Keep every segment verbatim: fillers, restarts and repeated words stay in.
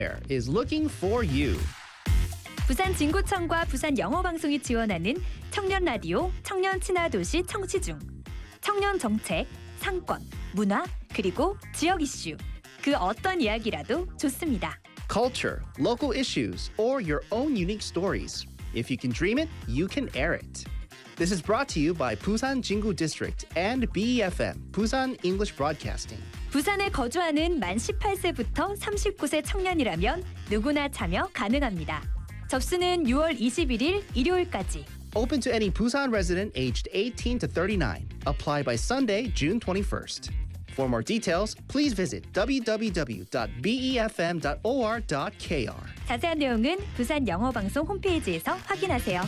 is looking for you. 부산 진구청과 부산 영어방송이 지원하는 청년 라디오 청년 친화도시 청취중. 청년 정책, 상권, 문화, 그리고 지역 이슈. 그 어떤 이야기라도 좋습니다. Culture, local issues, or your own unique stories. If you can dream it, you can air it. This is brought to you by Busan Jingu District and B E F M, Busan English Broadcasting. 부산에 거주하는 만 열여덟 세부터 서른구 세 청년이라면 누구나 참여 가능합니다. 접수는 유월 이십일일 일요일까지. Open to any Busan resident aged eighteen to thirty-nine. Apply by Sunday, June twenty-first. For more details, please visit w w w dot b e f m dot o r dot k r. 자세한 내용은 부산 영어방송 홈페이지에서 확인하세요.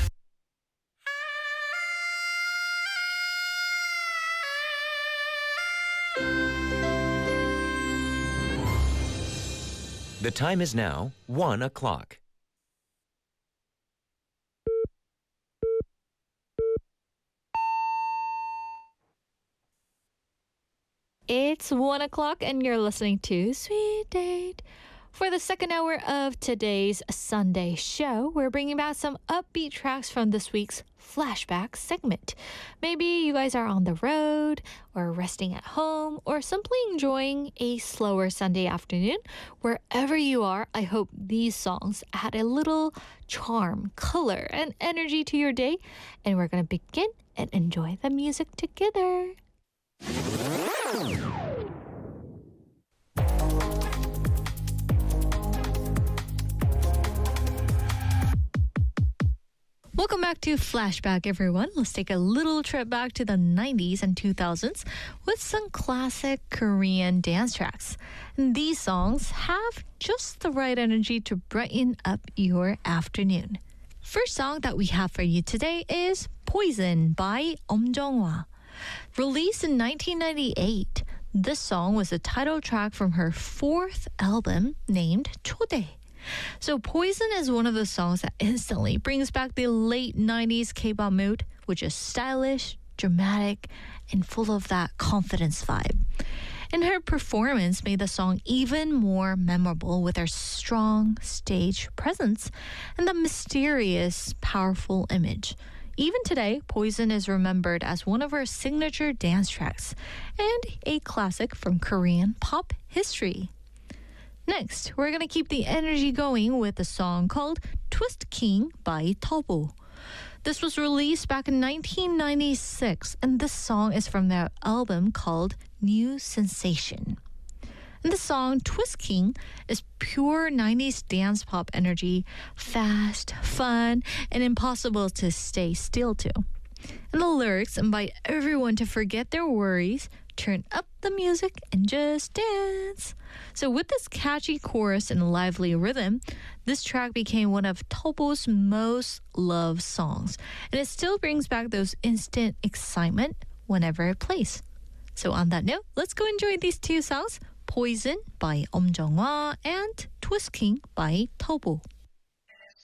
The time is now one o'clock. It's one o'clock and you're listening to Sweet Date. For the second hour of today's Sunday show, we're bringing back some upbeat tracks from this week's flashback segment. Maybe you guys are on the road or resting at home or simply enjoying a slower Sunday afternoon. Wherever you are, I hope these songs add a little charm, color, and energy to your day. And we're going to begin and enjoy the music together. Welcome back to Flashback, everyone. Let's take a little trip back to the nineties and two thousands with some classic Korean dance tracks. And these songs have just the right energy to brighten up your afternoon. First song that we have for you today is Poison by Om Jong-hwa. Released in nineteen ninety-eight, this song was the title track from her fourth album named 초대. So Poison is one of the songs that instantly brings back the late nineties K-pop mood, which is stylish, dramatic, and full of that confidence vibe. And her performance made the song even more memorable with her strong stage presence and the mysterious, powerful image. Even today, Poison is remembered as one of her signature dance tracks and a classic from Korean pop history. Next, we're going to keep the energy going with a song called Twist King by Tobo. This was released back in nineteen ninety-six, and this song is from their album called New Sensation. And the song Twist King is pure nineties dance pop energy, fast, fun, and impossible to stay still to. And the lyrics invite everyone to forget their worries, turn up the music, and just dance. So with this catchy chorus and lively rhythm, this track became one of Tobo's most loved songs. And it still brings back those instant excitement whenever it plays. So on that note, let's go enjoy these two songs, Poison by Om Jong-hwa and Twist King by Tobo.